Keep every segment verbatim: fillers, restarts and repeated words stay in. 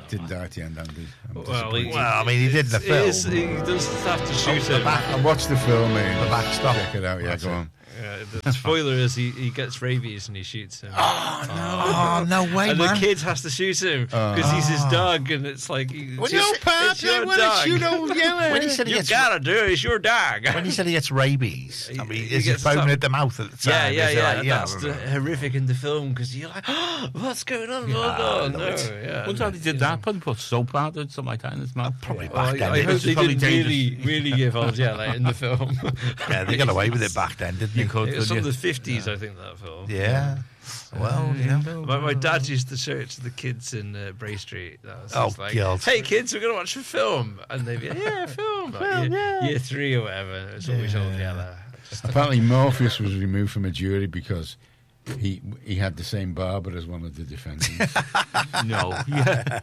Didn't die at the end, Andy. I'm Well, he, Well, I mean, he did in the it is- film. he does have to shoot the him. back- I watched the film, mate. The backstop. Check it out, yeah, That's go it. on. Yeah, the spoiler is he, he gets rabies and he shoots him. Oh, no way, and man. the kid has to shoot him because he's his dog, and it's like, he, When it's, you your- said- it's your When dog. shoot old Yeller. When he said he You gets gotta do it. It's your dog. when he said he gets rabies, I mean, He- he is he gets foaming some- at the mouth at the Yeah, time? yeah, Is it yeah. like, That's the, horrific in the film because you're like, oh, what's going on? Oh, no, no. Yeah. One time he did that, probably put soap powder or something like that in his mouth. Probably Well, back I, then. I It hope was they probably didn't really, dangerous. really give old Yeller in the film. Yeah, they got away with it back then, didn't they? You could, It was couldn't from you? the fifties, I think, that film. Yeah. Well, you know. My, my dad used to show it to the kids in uh, Bray Street. That was Oh, just like, God. hey kids, we're going to watch a film. And they'd be like, yeah, a film. Like, Film, year, yeah. year three or whatever. It was always old Yeller. Just- Apparently, Morpheus was removed from a jury because he he had the same barber as one of the defendants. No. Yeah.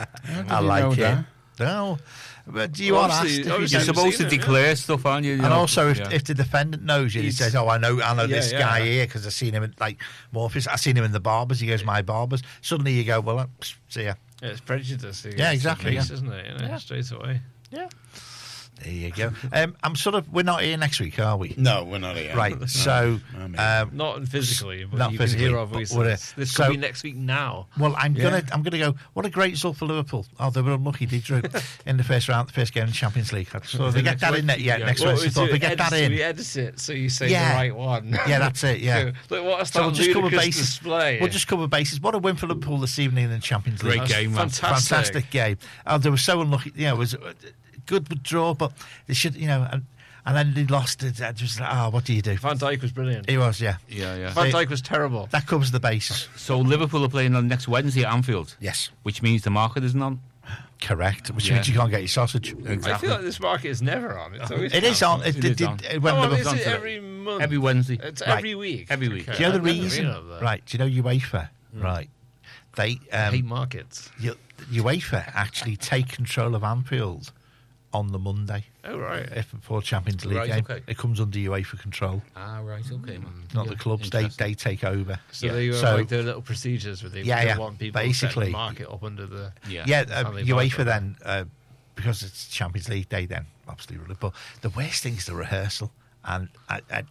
I you like know it. that? No. But do you want asked Obviously- if you obviously You're do- I've supposed to seen it, declare stuff, aren't you? You and know? also, if, Yeah. if the defendant knows you, he He's- says, "Oh, I know, I know Yeah, this yeah. guy here because I've seen him in, like Morpheus. I've seen him in the barbers." He goes, "My barbers." Suddenly, you go, "Well, uh, psh, see ya." Yeah, it's prejudice. against Yeah, the exactly, Case, yeah. isn't it? You know, Yeah. straight away. Yeah. There you go. Um, I'm sort of. We're not here next week, are we? No, we're not here. Right. So, I mean- um, Not physically, but Not you physically, can hear our but voices. we're, uh, This so- could be next week now. well, I'm Yeah. gonna. I'm gonna go. What a great result for Liverpool. Oh, they were unlucky. They drew in the first round, the first game in the Champions League. So if they get that in there, yeah, Yeah. next What Wednesday. we So if do, they get that edit- in, We edit it so you say Yeah. the right one. yeah, that's it. Yeah. Look, what a So we'll start just cover ludicrous bases. display. We'll just cover bases. What a win for Liverpool this evening in the Champions League. Great game, man. Fantastic. Fantastic game. Oh, they were so unlucky. Yeah, it was a good draw, but they should, you know, and, and then they lost it. I just, oh, what do you do? Van Dijk was brilliant. He was, yeah. Yeah, yeah. Van They- Dijk was terrible. That covers the bases. So Liverpool are playing on next Wednesday at Anfield. Yes, Which means the market isn't on. correct. Which Yeah. means you can't get your sausage. I feel like this market is never on. It's always It is on. It, It it, is did- on. it- when Oh, Liverpool- is it today. every month? Every Wednesday. It's Right. every week. Every week. Okay, do you know the I've never reason? been up there. Right. Do you know UEFA? Right. They I hate um, markets. U- UEFA actually take control of Anfield on the Monday. Oh right. If for Champions League Right, game, okay. it comes under UEFA control. Ah, right, okay, man. Not Yeah, the clubs. They interesting. they take over. So Yeah. they were So- like their little procedures where they Yeah, don't yeah. want people Basically- setting the market up under the. Yeah. Yeah, uh, Family UEFA market. then, uh, because it's Champions League day then, obviously. really. But the worst thing is the rehearsal. And I, I,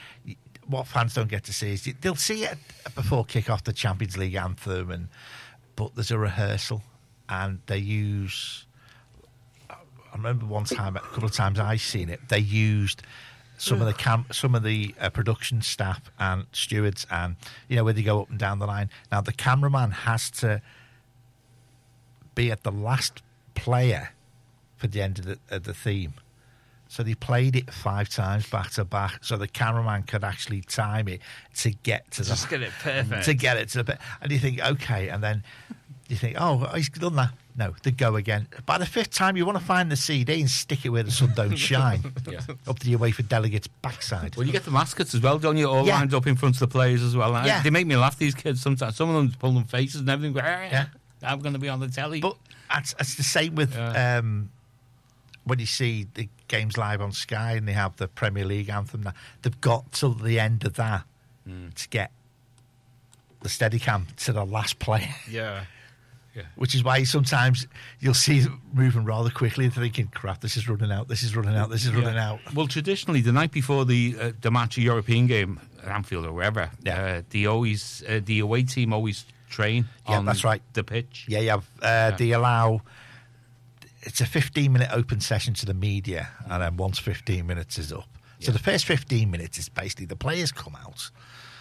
what fans don't get to see is they'll see it before kick-off, the Champions League anthem, and but there's a rehearsal, and they use... I remember one time, a couple of times I've seen it, they used... Some of the cam- some of the uh, production staff and stewards, and you know where they go up and down the line. Now the cameraman has to be at the last player for the end of the, of the theme. So they played it five times back to back, so the cameraman could actually time it to get to Just the get it perfect. to get it to the bit. And you think, okay, and then you think, oh, he's done that. No, they go again. By the fifth time, you want to find the C D and stick it where the sun don't shine, Yeah. up the UEFA delegate's backside. Well, you get the mascots as well, don't you? All Yeah. lined up in front of the players as well. Yeah. They make me laugh, these kids, sometimes. Some of them pull them faces and everything. Go, "Ah, Yeah. I'm going to be on the telly. But it's, it's the same with Yeah. um, when you see the games live on Sky and they have the Premier League anthem. Now, they've got till the end of that to get the Steadicam to the last player, Yeah. which is why sometimes you'll see it moving rather quickly and thinking, crap, this is running out, this is running out, this is running out. Well, traditionally, the night before the uh, the match, a European game at Anfield or wherever, Yeah. uh, the always uh, the away team always train Yeah, on that's right. the pitch. Yeah, yeah. Uh, They allow... It's a fifteen-minute open session to the media, and then once fifteen minutes is up. So the first fifteen minutes is basically the players come out.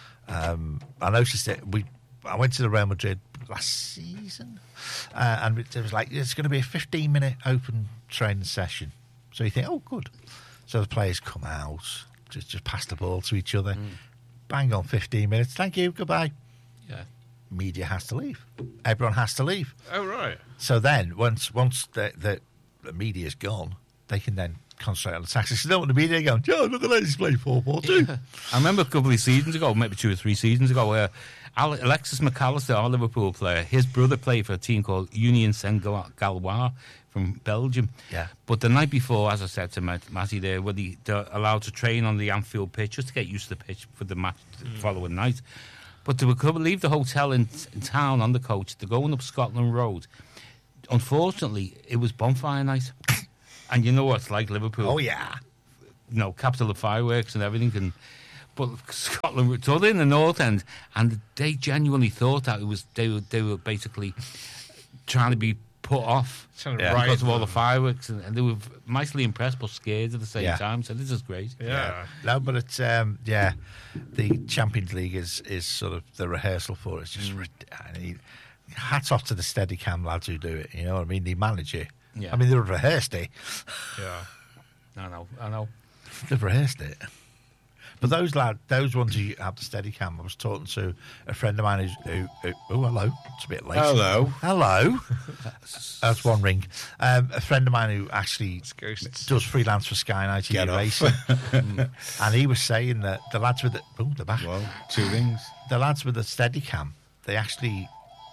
Um, I noticed that we... I went to the Real Madrid last season, uh, and it was like, it's going to be a fifteen-minute open training session. So you think, oh, good. So the players come out, just, just pass the ball to each other. Bang on fifteen minutes. Thank you, goodbye. Yeah. Media has to leave. Everyone has to leave. Oh right. So then, once once the, the, the media's gone, they can then concentrate on the tactics. You don't want the media going, oh, look at these play four four two. I remember a couple of seasons ago, maybe two or three seasons ago, where Ale- Alexis McAllister, our Liverpool player, his brother played for a team called Union Saint-Galois from Belgium. Yeah. But the night before, as I said to Matt, Matty there, were they, they're allowed to train on the Anfield pitch just to get used to the pitch for the match the following night. But they would come, leave the hotel in, in town on the coach. They're going up Scotland Road. unfortunately, it was bonfire night. And you know what it's like, Liverpool. Oh, yeah. You know, capital of fireworks and everything. And But Scotland, so they're in the North End, and they genuinely thought that it was they were, they were basically trying to be put off Trying to Yeah. ride because of all the them. fireworks. And, and they were mightily impressed but scared at the same Yeah. time. So this is great. Yeah. No, but it's um, yeah, the Champions League is, is sort of the rehearsal for it. It's just rid- I mean, hats off to the Steadicam lads who do it. You know what I mean? They manage it. Yeah. I mean, they've rehearsed it. Yeah. I know, I know. They've rehearsed it. But those lad, those ones who have the Steadicam, I was talking to a friend of mine who's, who, who, oh, hello, it's a bit late. Hello. Hello. That's one ring. Um, a friend of mine who actually ghosts. does freelance for Sky Night T V Get off. Racing. Mm. And he was saying that the lads with the, oh, the back. Well, two rings. The lads with the Steadicam, they actually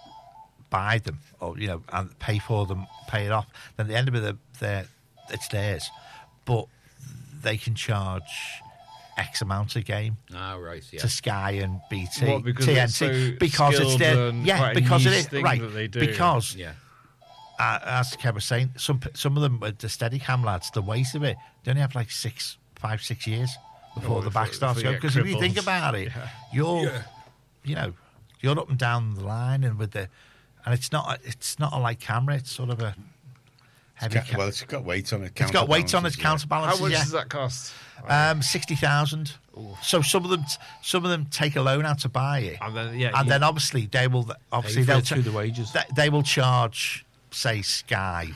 buy them or, you know, and pay for them, pay it off. Then at the end of it, they're, it's theirs. But they can charge X amount a game Ah, right, yeah. to Sky and B T, What, because T N T, it's so because it's skilled their and yeah, quite a because it niche is thing right that they do. because Yeah. uh, as Kev was saying, some some of them with the Steadicam lads, the weight of it, they only have like six, five, six years before Oh, the back if- starts if going. you get Because if you think crippled. about it, Yeah. you're you know you're up and down the line and with the and it's not it's not a light camera, it's sort of a heavy. Ca- Ca- well, it's got weight on it. it's got weights on its counterbalances, How counterbalances. much Yeah. does that cost? Um, sixty thousand. So some of them, some of them take a loan out to buy it, And then, yeah, and you- then obviously they will obviously for they'll it through the wages. They, they will charge, say, Sky,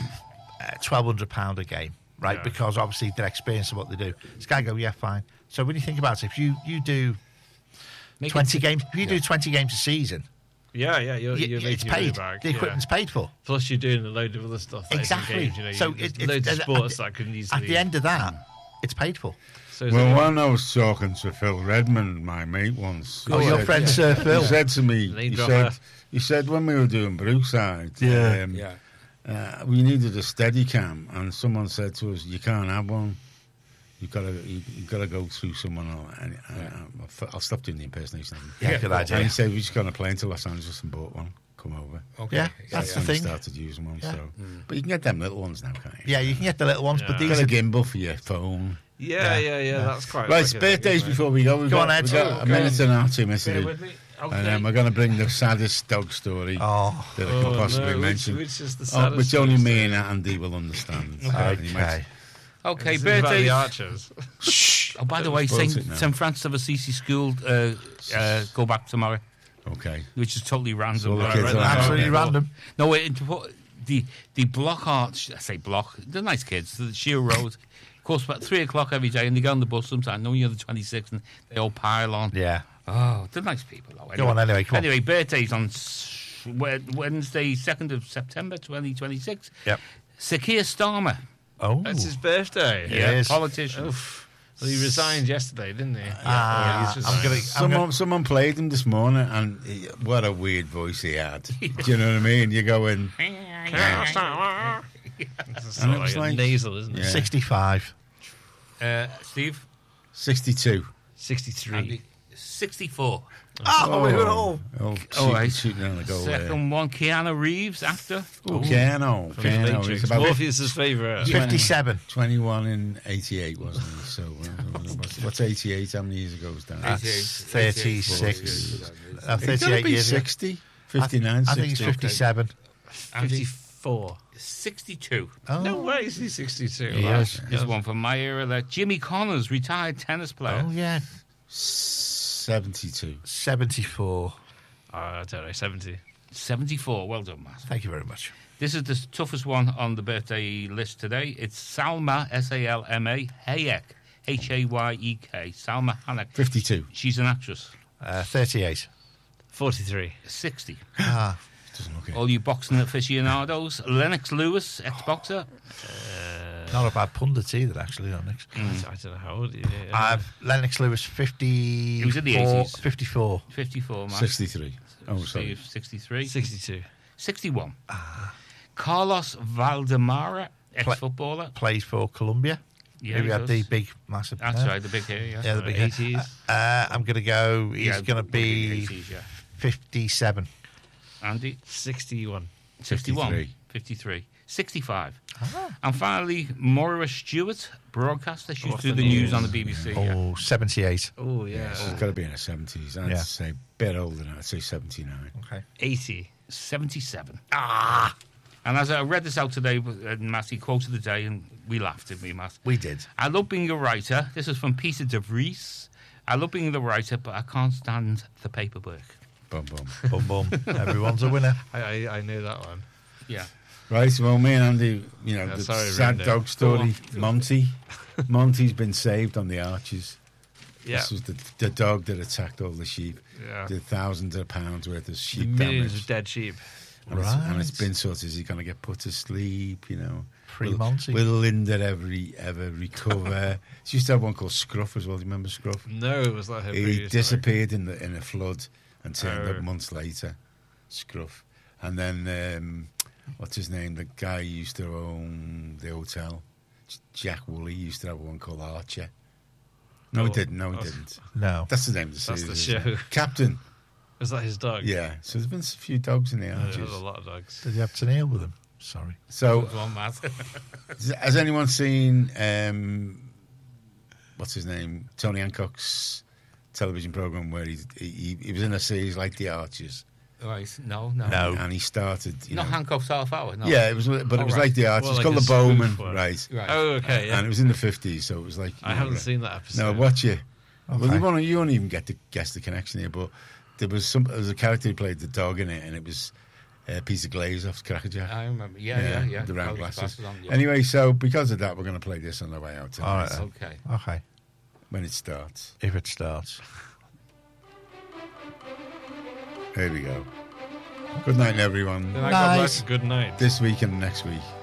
uh, twelve hundred pound a game, right? Yeah. Because obviously their experience of what they do. Sky go, yeah, fine. So when you think about it, if you you do Make it twenty t- games, if you do twenty games a season, Yeah, yeah, you're, you, you're it's making your money paid. back. The yeah. equipment's paid for. Plus, you're doing a load of other stuff. That Exactly. Isn't games, you know, So you, there's it- it- loads of at- sports at- that can easily. At the end of that, it's paid for. so is Well, it- when I was talking to Phil Redmond, my mate, once. Oh, he your said- friend Sir Phil. He said to me, Name he dropper. said, he said when we were doing Brookside, Yeah. um, Yeah. uh, we needed a Steadicam, and someone said to us, "You can't have one. You gotta, you, you gotta go through someone." Or, and, uh, I'll stop doing the impersonation. Yeah, good idea. And he said we just got on a plane to Los Angeles and bought one. Come over. Okay. Yeah, that's the and thing. started using one. Yeah. So, but you can get them little ones now, can't you? Yeah, you can get the little ones, but Yeah. these Got are a gimbal for your phone. yeah, yeah, yeah, That's quite. Right, like it's a- birthdays isn't it? before we go. We've Go got, on, Ed. we've got Oh, a go minute on. and a half, two minutes to Bear do. with me. And Okay. um, we're going to bring the saddest dog story Oh, that I Oh, can possibly no, which- mention. which is the oh, saddest which only dog me story? and Andy will understand. okay. You might- Okay, This is about birthdays. the Archers. Shh. Oh, by the way, Spoils Saint it now. Saint Francis of Assisi School uh, uh, go back tomorrow, Okay. which is totally random. So the Right, kids right, are right, absolutely right. random. No, it, the the block arch. I say block. They're nice kids. The sheer road. Of course, about three o'clock every day, and they get on the bus sometimes. Knowing you're the twenty-sixth, and they all pile on. Yeah. Oh, they're nice people. Though. Go on, anyway, come on. Anyway, birthdays on s- Wed- Wednesday, second of September, twenty twenty-six. Yep. Sir Keir Starmer. Oh, That's his birthday. Yeah. It is. Politician. Oof. Well, he resigned yesterday, didn't he? Ah, Yeah, he's I'm gonna. resigned. I'm Someone, gonna someone played him this morning, and he, what a weird voice he had. Do you know what I mean? You're going, It's And sort it of was like like- nasal, isn't it? Yeah. sixty-five. Uh, Steve. sixty-two. sixty-three. Andy. sixty-four. Oh, we were all. Oh, Oh, right. shooting, shooting on the goal there. Second one, Keanu Reeves, actor. Oh, Keanu. From the Keanu. Matrix. He's about Morpheus' favourite. fifty-seven. twenty-one in eighty-eight, wasn't he? So, uh, what's, what's eighty-eight? How many years ago was that? That's eighty-eight. thirty-six. Uh, It's gotta thirty-eight be years ago. sixty, fifty-nine, I think it's sixty. fifty-seven. fifty-four. sixty-two. Oh, No way is he sixty-two. He Wow. is. This one from my era there. Jimmy Connors, retired tennis player. oh yeah. seventy-two. seventy-four. Uh, I don't know, seventy. seventy-four. Well done, Matt. Thank you very much. This is the toughest one on the birthday list today. It's Salma, S A L M A, Hayek, H A Y E K. Salma Hayek. fifty-two. She's an actress. Uh, thirty-eight. forty-three. sixty. Ah, Doesn't look it. All you boxing aficionados. Lennox Lewis, ex-boxer. not a bad pundit either, actually, on Lennox. I don't know how old he is. Uh, Lennox Lewis, fifty. He was in the eighties. fifty-four. fifty-four, Matt. sixty-three. Oh, sorry. Steve, sixty-three. sixty-two. sixty-one. Carlos Valdemara, ex-footballer. Plays for Colombia. Yeah, Who he had does. the big, massive. That's hair. right, the big hair, yeah. Yeah, the big eighties. hair. Uh, I'm going to go. He's Yeah, going to be eighties, yeah. fifty-seven. Andy, sixty-one. sixty-one. fifty-three. fifty-three. sixty-five. Ah. And finally, Moira Stewart, broadcaster. She used What's to do the the news news? on the B B C. yeah. Oh, seventy-eight. Oh, yeah. Yeah, she's got to be in her seventies. I'd Yeah. say a bit older than that. I'd say seventy-nine. Okay. eighty. seventy-seven. Ah! And as I read this out today, uh, Matty quoted the day, and we laughed, didn't we, Matt? We did. I love being a writer. This is from Peter de Vries. I love being the writer, but I can't stand the paperwork. Bum, bum. Boom, boom. Everyone's a winner. I, I, I knew that one. Yeah. Right, well, me and Andy, you know, Yeah, the sorry, sad Randy. dog story. Monty. Monty's been saved on the Arches. Yeah. This was the, the dog that attacked all the sheep. Yeah. Did thousands of pounds worth of sheep Millions damage. of dead sheep. And, it's, and it's Right. been sort of, is he going to get put to sleep, you know? Free will, Monty. Will Linda ever, re- ever recover? She used to have one called Scruff as well. Do you remember Scruff? No, it was like her He previous disappeared in the in a flood and turned Oh. up months later. Scruff. And then, um, what's his name? The guy who used to own the hotel. J- Jack Woolley used to have one called Archer. No, he Oh, didn't. No, he that's- didn't. No. That's the name of the That's series. the isn't it? show. Captain. Was that his dog? Yeah. So there's been a few dogs in the Yeah, Arches. there was a lot of dogs. Did you have to kneel with them? Sorry. So Go on, Matt. has anyone seen um, what's his name? Tony Hancock's television program where he he, he was in a series like The Archers, Right. No, no. No. and he started. You Not know, Hancock's half hour, no. yeah, it was, but it Oh, was right. like The Archers. Well, it's like called a The spoof Bowman, one. right? Right. Oh, okay. Yeah. And it was in the fifties, so it was like. you I know, haven't like- seen that episode. No, watch it. Well, Okay. you won't, you won't even get to guess the connection here, but there was some. There was a character who played the dog in it, and it was a piece of glaze off Crackerjack. I remember. Yeah, yeah, yeah. The round All the glasses. on, yeah. Anyway, so because of that, we're going to play this on the way out tonight, All right, then. Okay. Okay. when it starts. If it starts. Here we go. Good night, everyone. Good night, God Nice. bless. Good night. This week and next week.